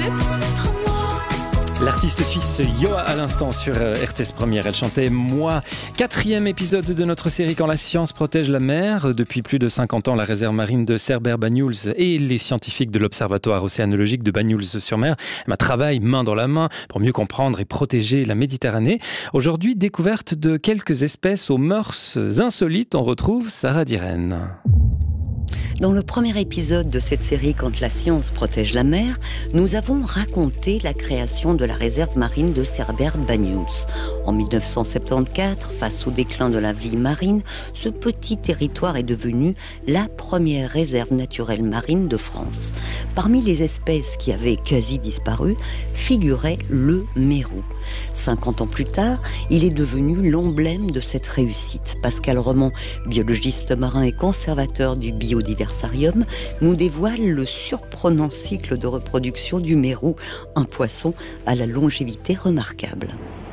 L'artiste suisse Yoa à l'instant sur RTS Première. Elle chantait Moi. 4e épisode de notre série Quand la science protège la mer. Depuis plus de 50 ans, la réserve marine de Cerbère-Banyuls et les scientifiques de l'Observatoire océanologique de Banyuls-sur-Mer travaillent main dans la main pour mieux comprendre et protéger la Méditerranée. Aujourd'hui, découverte de quelques espèces aux mœurs insolites. On retrouve Sarah Dirène. Dans le premier épisode de cette série Quand la science protège la mer, nous avons raconté la création de la réserve marine de Cerbère-Banyuls. En 1974, face au déclin de la vie marine, ce petit territoire est devenu la première réserve naturelle marine de France. Parmi les espèces qui avaient quasi disparu, figurait le mérou. 50 ans plus tard, il est devenu l'emblème de cette réussite. Pascal Remond, biologiste marin et conservateur du Biodiversarium, nous dévoile le surprenant cycle de reproduction du mérou, un poisson à la longévité remarquable.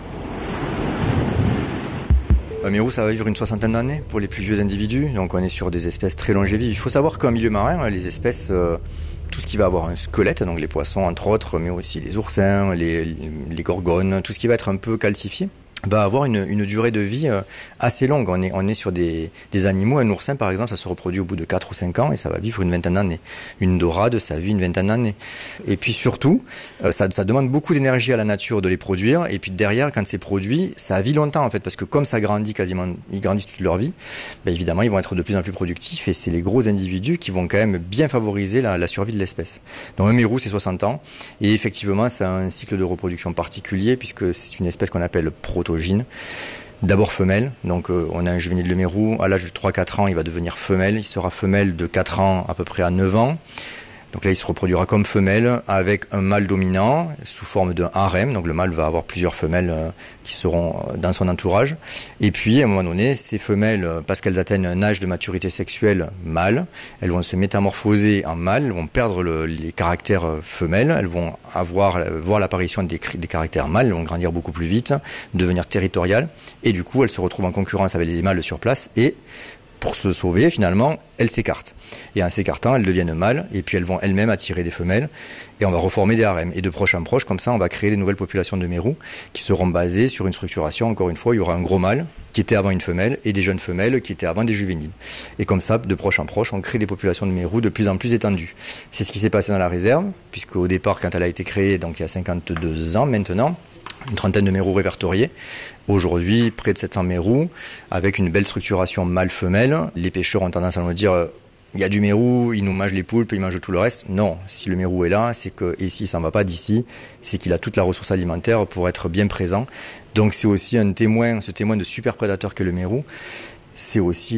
Un mérou, ça va vivre une 60aine d'années pour les plus vieux individus, donc on est sur des espèces très longévives. Il faut savoir qu'en milieu marin, les espèces... tout ce qui va avoir un squelette, donc les poissons entre autres, mais aussi les oursins, les gorgones, tout ce qui va être un peu calcifié, va avoir une durée de vie assez longue. On est sur des animaux, un oursin par exemple, ça se reproduit au bout de 4 ou 5 ans et ça va vivre une vingtaine d'années. Une dorade, ça vit une vingtaine d'années. Et puis surtout, ça demande beaucoup d'énergie à la nature de les produire, et puis derrière, quand c'est produit, ça vit longtemps en fait, parce que comme ça grandit quasiment, ils grandissent toute leur vie, évidemment ils vont être de plus en plus productifs, et c'est les gros individus qui vont quand même bien favoriser la survie de l'espèce. Donc un mérou, c'est 60 ans, et effectivement, c'est un cycle de reproduction particulier, puisque c'est une espèce qu'on appelle protogyne. D'abord femelle, donc on a un juvénile de mérou, à l'âge de 3-4 ans il va devenir femelle, il sera femelle de 4 ans à peu près à 9 ans. Donc là, il se reproduira comme femelle avec un mâle dominant sous forme d'un harem. Donc le mâle va avoir plusieurs femelles qui seront dans son entourage. Et puis, à un moment donné, ces femelles, parce qu'elles atteignent un âge de maturité sexuelle mâle, elles vont se métamorphoser en mâle, elles vont perdre les caractères femelles, elles vont voir l'apparition des caractères mâles, elles vont grandir beaucoup plus vite, devenir territoriales. Et du coup, elles se retrouvent en concurrence avec les mâles sur place et... pour se sauver, finalement, elles s'écartent. Et en s'écartant, elles deviennent mâles, et puis elles vont elles-mêmes attirer des femelles, et on va reformer des harems. Et de proche en proche, comme ça, on va créer des nouvelles populations de mérous, qui seront basées sur une structuration, encore une fois, il y aura un gros mâle, qui était avant une femelle, et des jeunes femelles, qui étaient avant des juvéniles. Et comme ça, de proche en proche, on crée des populations de mérous de plus en plus étendues. C'est ce qui s'est passé dans la réserve, puisqu'au départ, quand elle a été créée, donc il y a 52 ans maintenant, une trentaine de mérous répertoriés. Aujourd'hui, près de 700 mérous, avec une belle structuration mâle-femelle. Les pêcheurs ont tendance à nous dire il y a du mérou, il nous mange les poulpes, il mange tout le reste. Non, si le mérou est là, c'est que, et s'il s'en va pas d'ici, c'est qu'il a toute la ressource alimentaire pour être bien présent. Donc c'est aussi ce témoin de super prédateur qu'est le mérou. C'est aussi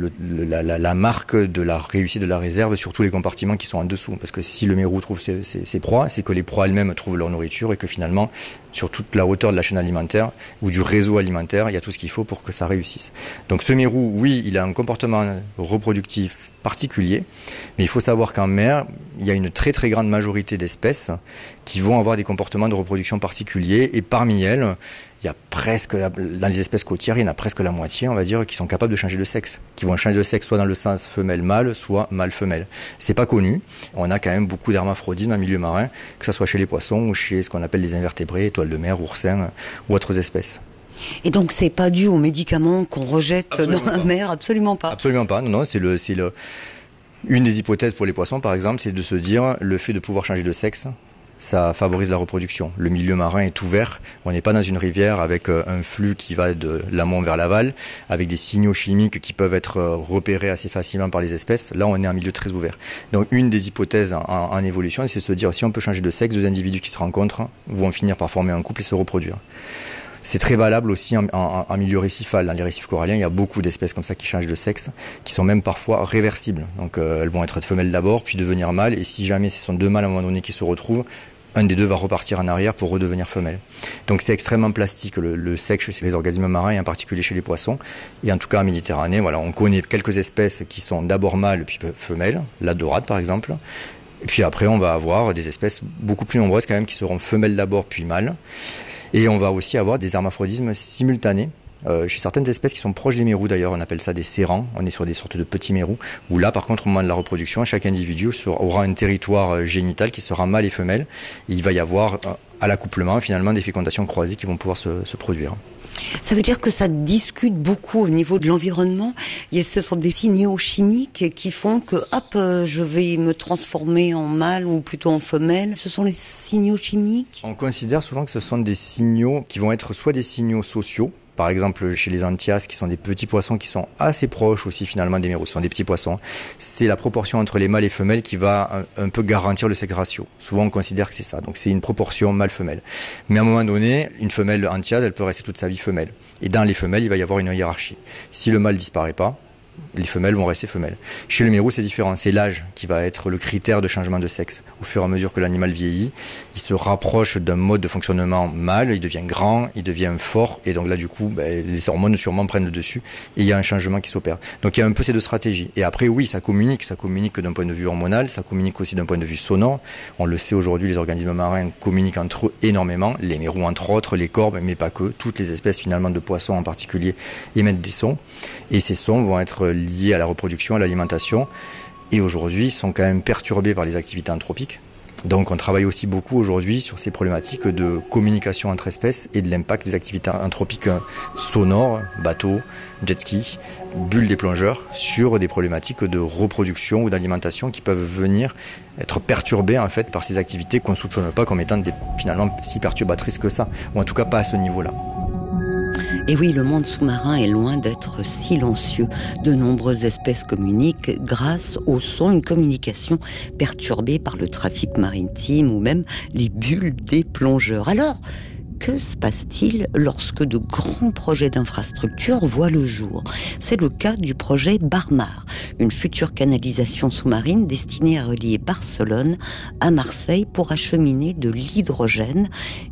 la marque de la réussite de la réserve sur tous les compartiments qui sont en dessous. Parce que si le mérou trouve ses proies, c'est que les proies elles-mêmes trouvent leur nourriture et que finalement, sur toute la hauteur de la chaîne alimentaire ou du réseau alimentaire, il y a tout ce qu'il faut pour que ça réussisse. Donc ce mérou, oui, il a un comportement reproductif particulier, mais il faut savoir qu'en mer, il y a une très très grande majorité d'espèces qui vont avoir des comportements de reproduction particuliers, et parmi elles, il y a presque, dans les espèces côtières, il y en a presque la moitié, on va dire, qui sont capables de changer de sexe, qui vont changer de sexe soit dans le sens femelle-mâle, soit mâle-femelle. C'est pas connu, on a quand même beaucoup d'hermaphrodisme en milieu marin, que ce soit chez les poissons ou chez ce qu'on appelle les invertébrés, étoiles de mer, oursins ou autres espèces. Et donc c'est pas dû aux médicaments qu'on rejette absolument dans la mer, absolument pas. Absolument pas. Non, c'est une des hypothèses pour les poissons, par exemple, c'est de se dire le fait de pouvoir changer de sexe, ça favorise la reproduction. Le milieu marin est ouvert. On n'est pas dans une rivière avec un flux qui va de l'amont vers l'aval, avec des signaux chimiques qui peuvent être repérés assez facilement par les espèces. Là, on est un milieu très ouvert. Donc, une des hypothèses en évolution, c'est de se dire si on peut changer de sexe, deux individus qui se rencontrent vont finir par former un couple et se reproduire. C'est très valable aussi en milieu récifal. Dans les récifs coralliens, il y a beaucoup d'espèces comme ça qui changent de sexe, qui sont même parfois réversibles. Donc elles vont être femelles d'abord, puis devenir mâles. Et si jamais ce sont deux mâles à un moment donné qui se retrouvent, un des deux va repartir en arrière pour redevenir femelle. Donc c'est extrêmement plastique le sexe chez les organismes marins et en particulier chez les poissons. Et en tout cas en Méditerranée, voilà, on connaît quelques espèces qui sont d'abord mâles puis femelles, la dorade par exemple. Et puis après on va avoir des espèces beaucoup plus nombreuses quand même qui seront femelles d'abord puis mâles. Et on va aussi avoir des hermaphrodismes simultanés Chez certaines espèces qui sont proches des mérous d'ailleurs, on appelle ça des serrans, on est sur des sortes de petits mérous, où là par contre au moment de la reproduction, chaque individu aura un territoire génital qui sera mâle et femelle, et il va y avoir à l'accouplement finalement des fécondations croisées qui vont pouvoir se produire. Ça veut dire que ça discute beaucoup au niveau de l'environnement. Ce sont des signaux chimiques qui font que, je vais me transformer en mâle ou plutôt en femelle. Ce sont les signaux chimiques. On considère souvent que ce sont des signaux qui vont être soit des signaux sociaux, par exemple chez les anthias, qui sont des petits poissons qui sont assez proches aussi finalement des mérous, ce sont des petits poissons. C'est la proportion entre les mâles et femelles qui va un peu garantir le sex ratio. Souvent on considère que c'est ça, donc c'est une proportion mâle-femelle. Mais à un moment donné, une femelle anthias, elle peut rester toute sa vie femelle. Et dans les femelles, il va y avoir une hiérarchie. Si le mâle disparaît pas, les femelles vont rester femelles. Chez le mérou, c'est différent. C'est l'âge qui va être le critère de changement de sexe. Au fur et à mesure que l'animal vieillit, il se rapproche d'un mode de fonctionnement mâle, il devient grand, il devient fort, et donc là, du coup, les hormones sûrement prennent le dessus, et il y a un changement qui s'opère. Donc il y a un peu ces deux stratégies. Et après, oui, ça communique d'un point de vue hormonal, ça communique aussi d'un point de vue sonore. On le sait aujourd'hui, les organismes marins communiquent entre eux énormément. Les mérous, entre autres, les corbes, mais pas que. Toutes les espèces, finalement, de poissons en particulier, émettent des sons. Et ces sons vont être liés à la reproduction, à l'alimentation, et aujourd'hui sont quand même perturbés par les activités anthropiques. Donc on travaille aussi beaucoup aujourd'hui sur ces problématiques de communication entre espèces et de l'impact des activités anthropiques sonores, bateaux, jet ski, bulles des plongeurs, sur des problématiques de reproduction ou d'alimentation qui peuvent venir être perturbées en fait par ces activités qu'on ne soupçonne pas comme étant finalement si perturbatrices que ça, ou en tout cas pas à ce niveau-là. Et oui, le monde sous-marin est loin d'être silencieux. De nombreuses espèces communiquent grâce au son, une communication perturbée par le trafic maritime ou même les bulles des plongeurs. Alors, que se passe-t-il lorsque de grands projets d'infrastructure voient le jour ? C'est le cas du projet Barmar, une future canalisation sous-marine destinée à relier Barcelone à Marseille pour acheminer de l'hydrogène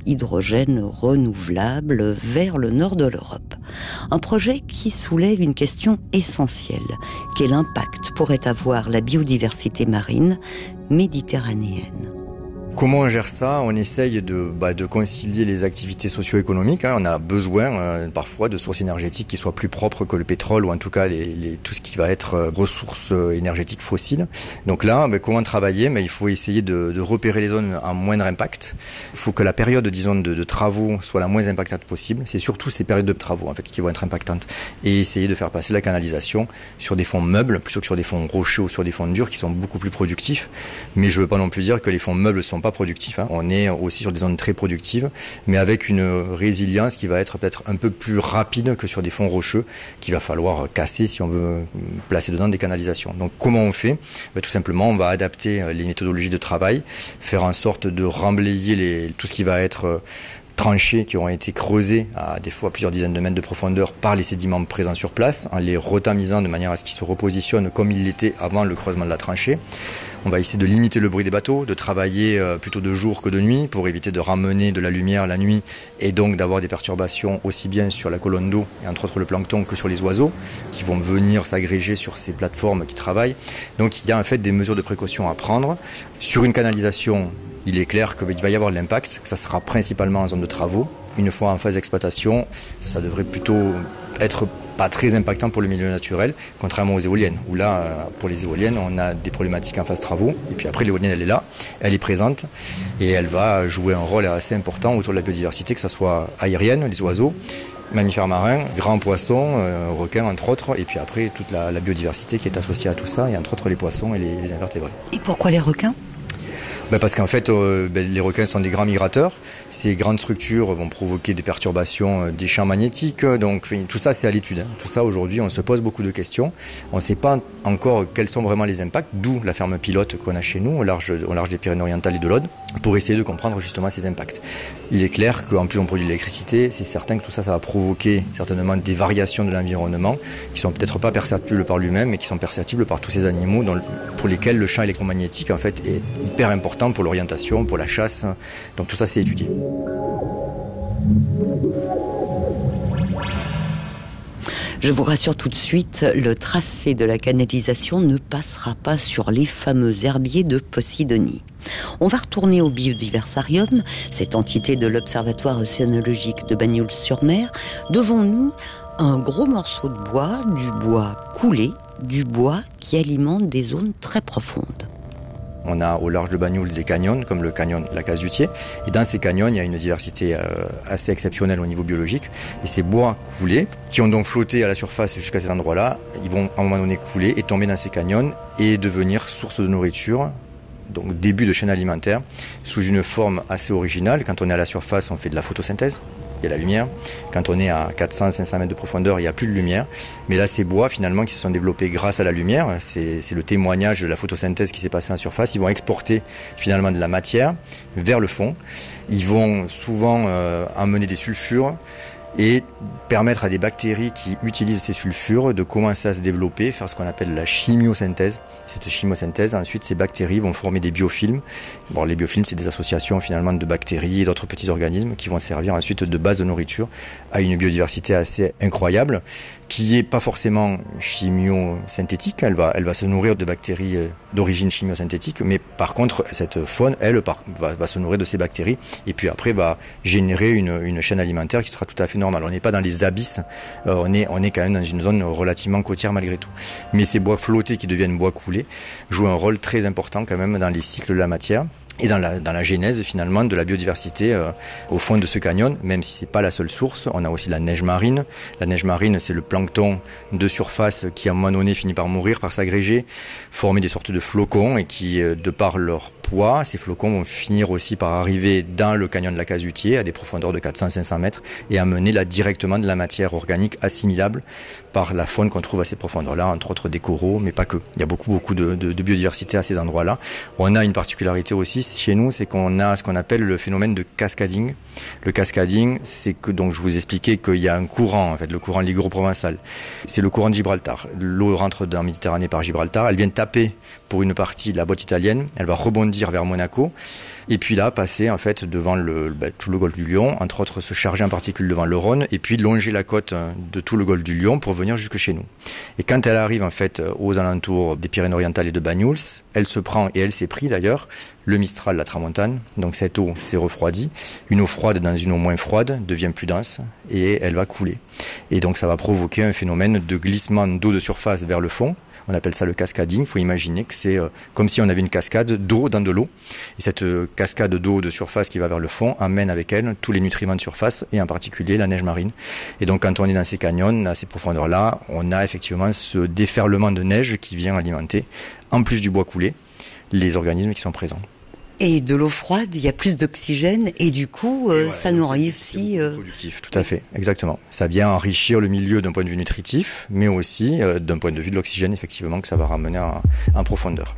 renouvelable vers le nord de l'Europe. Un projet qui soulève une question essentielle. Quel impact pourrait avoir la biodiversité marine méditerranéenne ? Comment on gère ça ? On essaye de concilier les activités socio-économiques. On a besoin parfois de sources énergétiques qui soient plus propres que le pétrole, ou en tout cas tout ce qui va être ressources énergétiques fossiles. Donc là, comment travailler ? Il faut essayer de repérer les zones à moindre impact. Il faut que la période, disons, de travaux soit la moins impactante possible. C'est surtout ces périodes de travaux en fait qui vont être impactantes. Et essayer de faire passer la canalisation sur des fonds meubles plutôt que sur des fonds rocheux ou sur des fonds durs qui sont beaucoup plus productifs. Mais je ne veux pas non plus dire que les fonds meubles sont pas productifs. On est aussi sur des zones très productives, mais avec une résilience qui va être peut-être un peu plus rapide que sur des fonds rocheux qu'il va falloir casser si on veut placer dedans des canalisations. Donc comment on fait ? Tout simplement, on va adapter les méthodologies de travail, faire en sorte de remblayer tout ce qui va être tranchées qui ont été creusées à des fois plusieurs dizaines de mètres de profondeur par les sédiments présents sur place, en les retamisant de manière à ce qu'ils se repositionnent comme ils l'étaient avant le creusement de la tranchée. On va essayer de limiter le bruit des bateaux, de travailler plutôt de jour que de nuit pour éviter de ramener de la lumière la nuit et donc d'avoir des perturbations aussi bien sur la colonne d'eau et entre autres le plancton que sur les oiseaux qui vont venir s'agréger sur ces plateformes qui travaillent. Donc il y a en fait des mesures de précaution à prendre. Sur une canalisation, il est clair qu'il va y avoir de l'impact, que ça sera principalement en zone de travaux. Une fois en phase d'exploitation, ça devrait plutôt être pas très impactant pour le milieu naturel, contrairement aux éoliennes, où là, pour les éoliennes, on a des problématiques en phase travaux, et puis après l'éolienne, elle est là, elle est présente, et elle va jouer un rôle assez important autour de la biodiversité, que ce soit aérienne, les oiseaux, mammifères marins, grands poissons, requins entre autres, et puis après toute la biodiversité qui est associée à tout ça, et entre autres les poissons et les invertébrés. Et pourquoi les requins ? Parce qu'en fait, les requins sont des grands migrateurs. Ces grandes structures vont provoquer des perturbations des champs magnétiques. Donc tout ça, c'est à l'étude. Tout ça, aujourd'hui, on se pose beaucoup de questions. On ne sait pas encore quels sont vraiment les impacts, d'où la ferme pilote qu'on a chez nous, au large des Pyrénées-Orientales et de l'Aude, pour essayer de comprendre justement ces impacts. Il est clair qu'en plus on produit de l'électricité, c'est certain que tout ça, ça va provoquer certainement des variations de l'environnement qui sont peut-être pas perceptibles par lui-même, mais qui sont perceptibles par tous ces animaux pour lesquels le champ électromagnétique en fait est hyper important pour l'orientation, pour la chasse. Donc tout ça, c'est étudié. Je vous rassure tout de suite, le tracé de la canalisation ne passera pas sur les fameux herbiers de Posidonie. On va retourner au biodiversarium, cette entité de l'Observatoire océanologique de Bagnols-sur-Mer. Devant nous, un gros morceau de bois, du bois coulé, du bois qui alimente des zones très profondes. On a au large de Banyuls des canyons, comme le canyon de la Cazutier. Et dans ces canyons, il y a une diversité assez exceptionnelle au niveau biologique. Et ces bois coulés, qui ont donc flotté à la surface jusqu'à cet endroit-là, ils vont à un moment donné couler et tomber dans ces canyons et devenir source de nourriture. Donc début de chaîne alimentaire, sous une forme assez originale. Quand on est à la surface, on fait de la photosynthèse. Il y a la lumière. Quand on est à 400-500 mètres de profondeur, il n'y a plus de lumière. Mais là, ces bois, finalement, qui se sont développés grâce à la lumière, c'est le témoignage de la photosynthèse qui s'est passée en surface. Ils vont exporter finalement de la matière vers le fond. Ils vont souvent emmener des sulfures et permettre à des bactéries qui utilisent ces sulfures de commencer à se développer, faire ce qu'on appelle la chimiosynthèse. Cette chimiosynthèse, ensuite, ces bactéries vont former des biofilms. Bon, les biofilms, c'est des associations finalement de bactéries et d'autres petits organismes qui vont servir ensuite de base de nourriture à une biodiversité assez incroyable, qui est pas forcément chimiosynthétique. Elle va se nourrir de bactéries d'origine chimiosynthétique, mais par contre, cette faune, elle, va se nourrir de ces bactéries et puis après va générer une chaîne alimentaire qui sera tout à fait normale. On n'est pas dans les abysses, on est quand même dans une zone relativement côtière malgré tout. Mais ces bois flottés qui deviennent bois coulés jouent un rôle très important quand même dans les cycles de la matière et dans la genèse finalement de la biodiversité au fond de ce canyon, même si c'est pas la seule source. On a aussi la neige marine. La neige marine, c'est le plancton de surface qui à un moment donné finit par mourir, par s'agréger, former des sortes de flocons et qui, de par leur poids, ces flocons vont finir aussi par arriver dans le canyon de la Cazutier à des profondeurs de 400-500 mètres et amener là directement de la matière organique assimilable par la faune qu'on trouve à ces profondeurs-là, entre autres des coraux, mais pas que. Il y a beaucoup de biodiversité à ces endroits-là. On a une particularité aussi chez nous, c'est qu'on a ce qu'on appelle le phénomène de cascading. Le cascading, c'est que, donc je vous expliquais qu'il y a un courant, en fait, le courant liguro-provençal. C'est le courant de Gibraltar. L'eau rentre dans la Méditerranée par Gibraltar, elle vient taper pour une partie la botte italienne, elle va rebondir vers Monaco, et puis là, passer en fait devant tout le golfe du Lion, entre autres se charger en particules devant le Rhône, et puis longer la côte de tout le golfe du Lion pour venir jusque chez nous. Et quand elle arrive en fait aux alentours des Pyrénées-Orientales et de Banyuls, elle se prend, et elle s'est pris d'ailleurs, le Mistral, la Tramontane. Donc cette eau s'est refroidie. Une eau froide dans une eau moins froide devient plus dense et elle va couler. Et donc ça va provoquer un phénomène de glissement d'eau de surface vers le fond. On appelle ça le cascading. Il faut imaginer que c'est comme si on avait une cascade d'eau dans de l'eau. Et cette cascade d'eau de surface qui va vers le fond amène avec elle tous les nutriments de surface et en particulier la neige marine. Et donc quand on est dans ces canyons, à ces profondeurs-là, on a effectivement ce déferlement de neige qui vient alimenter, en plus du bois coulé, les organismes qui sont présents. Et de l'eau froide, il y a plus d'oxygène et du coup, ça nourrit aussi... productif, tout à fait, exactement. Ça vient enrichir le milieu d'un point de vue nutritif, mais aussi d'un point de vue de l'oxygène, effectivement, que ça va ramener en profondeur.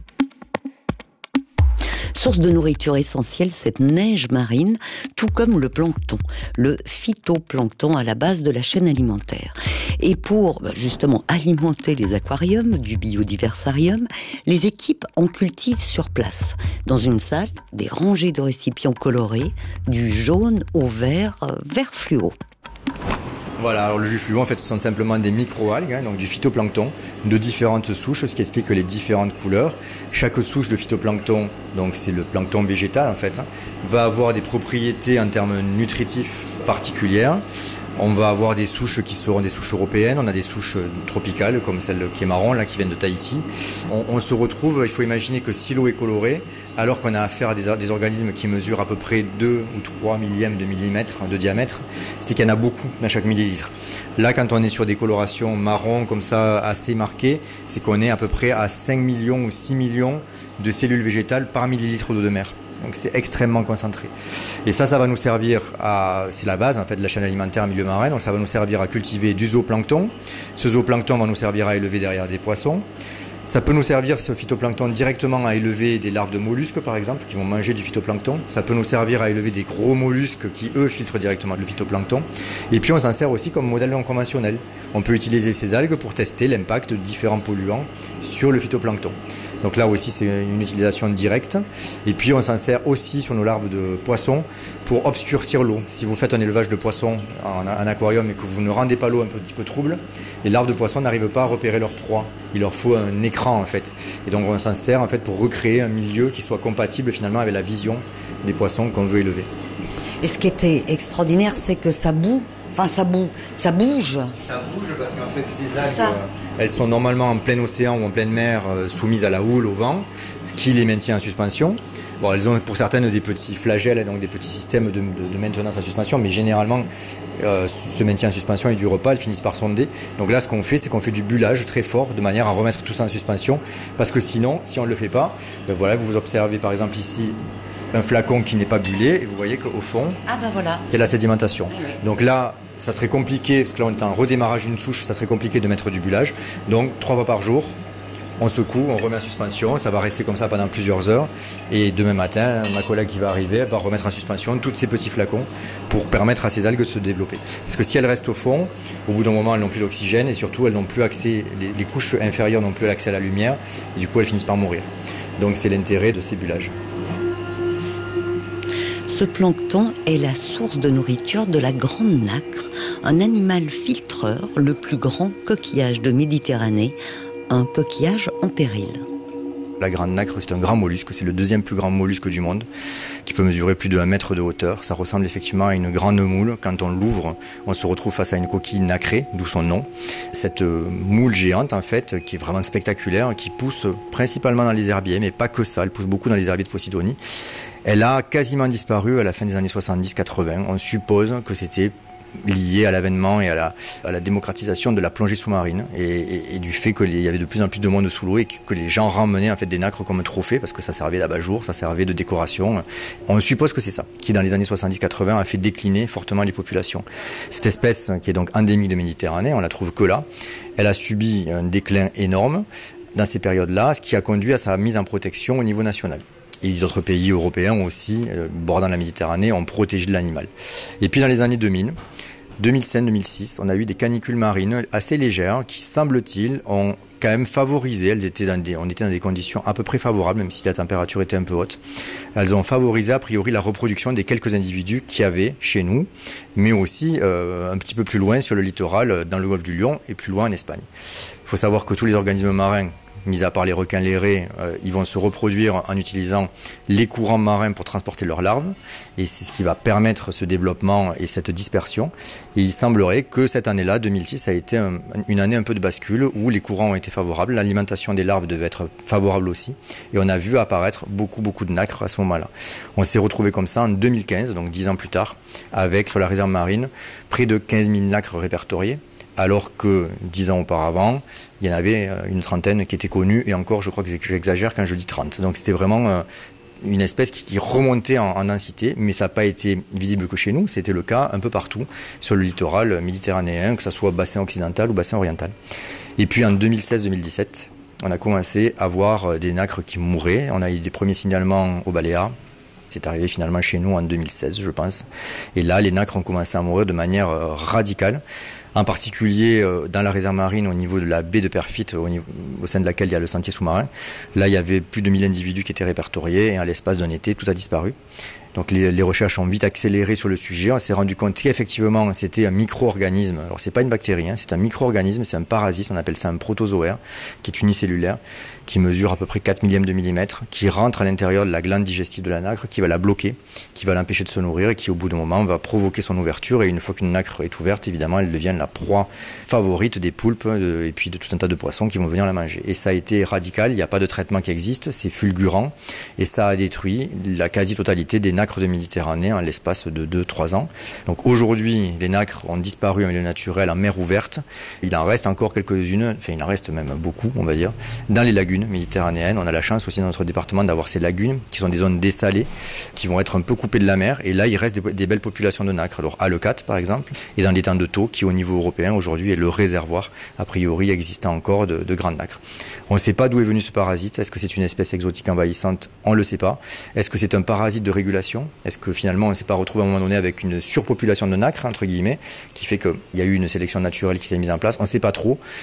Source de nourriture essentielle, cette neige marine, tout comme le plancton, le phytoplancton à la base de la chaîne alimentaire. Et pour justement alimenter les aquariums du biodiversarium, les équipes en cultivent sur place. Dans une salle, des rangées de récipients colorés, du jaune au vert fluo. Voilà, alors le jus fluo, en fait, ce sont simplement des micro-algues, donc du phytoplancton, de différentes souches, ce qui explique les différentes couleurs. Chaque souche de phytoplancton, donc c'est le plancton végétal en fait, va avoir des propriétés en termes nutritifs particulières. On va avoir des souches qui seront des souches européennes, on a des souches tropicales comme celle qui est marron, là, qui viennent de Tahiti. On se retrouve, il faut imaginer que si l'eau est colorée, alors qu'on a affaire à des organismes qui mesurent à peu près 2 ou 3 millièmes de millimètre de diamètre, c'est qu'il y en a beaucoup dans chaque millilitre. Là, quand on est sur des colorations marron comme ça assez marquées, c'est qu'on est à peu près à 5 millions ou 6 millions de cellules végétales par millilitre d'eau de mer. Donc c'est extrêmement concentré. Et ça va nous servir c'est la base en fait de la chaîne alimentaire en milieu marin, donc ça va nous servir à cultiver du zooplancton. Ce zooplancton va nous servir à élever derrière des poissons. Ça peut nous servir, ce phytoplancton, directement à élever des larves de mollusques, par exemple, qui vont manger du phytoplancton. Ça peut nous servir à élever des gros mollusques qui, eux, filtrent directement le phytoplancton. Et puis, on s'en sert aussi comme modèle non conventionnel. On peut utiliser ces algues pour tester l'impact de différents polluants sur le phytoplancton. Donc là aussi, c'est une utilisation directe. Et puis, on s'en sert aussi sur nos larves de poissons pour obscurcir l'eau. Si vous faites un élevage de poissons en aquarium et que vous ne rendez pas l'eau un petit peu trouble, les larves de poissons n'arrivent pas à repérer leur proie. Il leur faut un écran, en fait. Et donc, on s'en sert, en fait, pour recréer un milieu qui soit compatible, finalement, avec la vision des poissons qu'on veut élever. Et ce qui était extraordinaire, c'est que ça boue. Enfin, ça bouge. Ça bouge parce qu'en fait, ces algues, elles sont normalement en plein océan ou en pleine mer, soumises à la houle, au vent, qui les maintient en suspension. Bon, elles ont pour certaines des petits flagelles, donc des petits systèmes de maintenance en suspension, mais généralement, ce maintien en suspension, il ne dure pas, elles finissent par sonder. Donc là, ce qu'on fait, c'est qu'on fait du bullage très fort, de manière à remettre tout ça en suspension, parce que sinon, si on ne le fait pas, voilà, vous observez par exemple ici un flacon qui n'est pas bullé, et vous voyez qu'au fond, il y a la sédimentation. Donc là, ça serait compliqué, parce que là on est en redémarrage d'une souche, ça serait compliqué de mettre du bullage. Donc 3 fois par jour, on secoue, on remet en suspension, ça va rester comme ça pendant plusieurs heures. Et demain matin, ma collègue qui va arriver, elle va remettre en suspension tous ces petits flacons pour permettre à ces algues de se développer. Parce que si elles restent au fond, au bout d'un moment, elles n'ont plus d'oxygène et surtout, elles n'ont plus accès, les couches inférieures n'ont plus l'accès à la lumière et du coup, elles finissent par mourir. Donc c'est l'intérêt de ces bullages. Ce plancton est la source de nourriture de la grande nacre, un animal filtreur, le plus grand coquillage de Méditerranée, un coquillage en péril. La grande nacre, c'est un grand mollusque, c'est le 2e plus grand mollusque du monde, qui peut mesurer plus de 1 mètre de hauteur. Ça ressemble effectivement à une grande moule. Quand on l'ouvre, on se retrouve face à une coquille nacrée, d'où son nom. Cette moule géante, en fait, qui est vraiment spectaculaire, qui pousse principalement dans les herbiers, mais pas que ça, elle pousse beaucoup dans les herbiers de Posidonie. Elle a quasiment disparu à la fin des années 70-80. On suppose que c'était lié à l'avènement et à la démocratisation de la plongée sous-marine et du fait qu'il y avait de plus en plus de monde sous l'eau et que les gens ramenaient en fait des nacres comme trophée parce que ça servait d'abat-jour, ça servait de décoration. On suppose que c'est ça qui, dans les années 70-80, a fait décliner fortement les populations. Cette espèce, qui est donc endémique de Méditerranée, on la trouve que là. Elle a subi un déclin énorme dans ces périodes-là, ce qui a conduit à sa mise en protection au niveau national. Et d'autres pays européens aussi, bordant la Méditerranée, ont protégé l'animal. Et puis dans les années 2000, 2005-2006, on a eu des canicules marines assez légères qui, semble-t-il, ont quand même favorisé, on était dans des conditions à peu près favorables, même si la température était un peu haute. Elles ont favorisé a priori la reproduction des quelques individus qu'il y avait chez nous, mais aussi un petit peu plus loin sur le littoral, dans le golfe du Lion et plus loin en Espagne. Il faut savoir que tous les organismes marins, mis à part les requins lérés, ils vont se reproduire en utilisant les courants marins pour transporter leurs larves. Et c'est ce qui va permettre ce développement et cette dispersion. Et il semblerait que cette année-là, 2006, a été une année un peu de bascule où les courants ont été favorables. L'alimentation des larves devait être favorable aussi. Et on a vu apparaître beaucoup de nacres à ce moment-là. On s'est retrouvé comme ça en 2015, donc 10 ans plus tard, avec sur la réserve marine près de 15 000 nacres répertoriés. Alors que 10 ans auparavant, il y en avait une trentaine qui étaient connues, et encore, je crois que j'exagère quand je dis 30. Donc c'était vraiment une espèce qui remontait en densité, mais ça n'a pas été visible que chez nous, c'était le cas un peu partout sur le littoral méditerranéen, que ce soit bassin occidental ou bassin oriental. Et puis en 2016-2017, on a commencé à voir des nacres qui mouraient, on a eu des premiers signalements aux Baléares. C'est arrivé finalement chez nous en 2016, je pense. Et là, les nacres ont commencé à mourir de manière radicale. En particulier dans la réserve marine au niveau de la baie de Perfit, au sein de laquelle il y a le sentier sous-marin. Là, il y avait plus de 1000 individus qui étaient répertoriés et à l'espace d'un été, tout a disparu. Donc les recherches ont vite accéléré sur le sujet. On s'est rendu compte qu'effectivement, c'était un micro-organisme. Alors, c'est pas une bactérie, c'est un micro-organisme, c'est un parasite, on appelle ça un protozoaire, qui est unicellulaire, qui mesure à peu près 4 millièmes de millimètre, qui rentre à l'intérieur de la glande digestive de la nacre, qui va la bloquer, qui va l'empêcher de se nourrir et qui, au bout d'un moment, va provoquer son ouverture. Et une fois qu'une nacre est ouverte, évidemment, elle devient la proie favorite des poulpes et puis de tout un tas de poissons qui vont venir la manger. Et ça a été radical, il n'y a pas de traitement qui existe, c'est fulgurant, et ça a détruit la quasi-totalité des nacres de Méditerranée en l'espace de 2-3 ans. Donc aujourd'hui, les nacres ont disparu en milieu naturel, en mer ouverte. Il en reste encore quelques-unes, enfin il en reste même beaucoup, on va dire, dans les lagunes méditerranéennes. On a la chance aussi dans notre département d'avoir ces lagunes qui sont des zones dessalées, qui vont être un peu coupées de la mer. Et là, il reste des belles populations de nacres. Alors à Leucate, par exemple, et dans l'étang de Thau, qui au niveau européen aujourd'hui est le réservoir, a priori existant encore de grandes nacres. On ne sait pas d'où est venu ce parasite. Est-ce que c'est une espèce exotique envahissante? On ne le sait pas. Est-ce que c'est un parasite de régulation? Est-ce que finalement on ne s'est pas retrouvé à un moment donné avec une surpopulation de nacres, entre guillemets, qui fait qu'il y a eu une sélection naturelle qui s'est mise en place? On ne sait pas trop.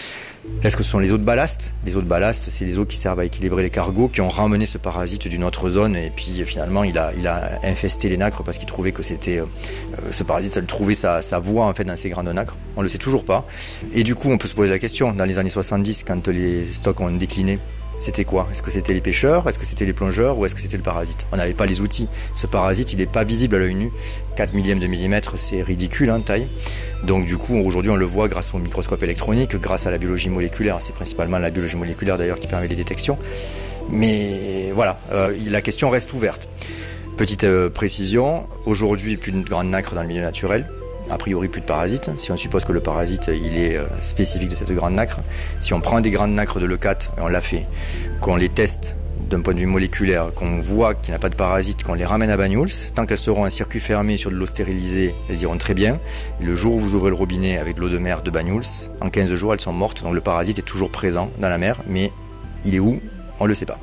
Est-ce que ce sont les eaux de ballast ? Les eaux de ballast, c'est les eaux qui servent à équilibrer les cargos, qui ont ramené ce parasite d'une autre zone, et puis finalement il a infesté les nacres parce qu'il trouvait que c'était ce parasite, ça le trouvait sa voie en fait dans ces grandes nacres. On le sait toujours pas. Et du coup, on peut se poser la question, dans les années 70, quand les stocks ont décliné, c'était quoi ? Est-ce que c'était les pêcheurs ? Est-ce que c'était les plongeurs ? Ou est-ce que c'était le parasite ? On n'avait pas les outils. Ce parasite, il n'est pas visible à l'œil nu. 4 millièmes de millimètre, c'est ridicule en taille. Donc du coup, aujourd'hui, on le voit grâce au microscope électronique, grâce à la biologie moléculaire. C'est principalement la biologie moléculaire d'ailleurs qui permet les détections. Mais voilà, la question reste ouverte. Petite précision, aujourd'hui, plus de grandes nacres dans le milieu naturel. A priori, plus de parasites. Si on suppose que le parasite, il est spécifique de cette grande nacre, si on prend des grandes nacres de leucate, et on l'a fait, qu'on les teste d'un point de vue moléculaire, qu'on voit qu'il n'y a pas de parasites, qu'on les ramène à Banyuls, tant qu'elles seront en circuit fermé sur de l'eau stérilisée, elles iront très bien. Et le jour où vous ouvrez le robinet avec de l'eau de mer de Banyuls, en 15 jours, elles sont mortes. Donc le parasite est toujours présent dans la mer, mais il est où ? On ne le sait pas.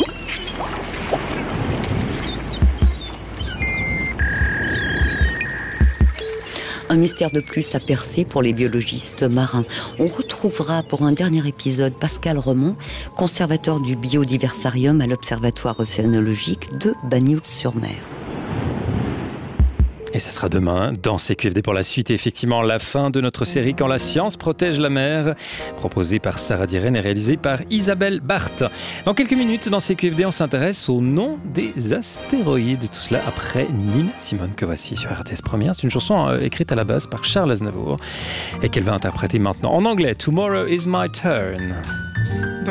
Un mystère de plus à percer pour les biologistes marins. On retrouvera pour un dernier épisode Pascal Remond, conservateur du biodiversarium à l'Observatoire océanologique de Banyuls-sur-Mer. Et ça sera demain dans CQFD pour la suite. Et effectivement, la fin de notre série Quand la science protège la mer, proposée par Sarah Diren et réalisée par Isabelle Barthes. Dans quelques minutes, dans CQFD, on s'intéresse au nom des astéroïdes. Tout cela après Nina Simone, que voici sur RTS Première. C'est une chanson écrite à la base par Charles Aznavour et qu'elle va interpréter maintenant en anglais. Tomorrow is my turn.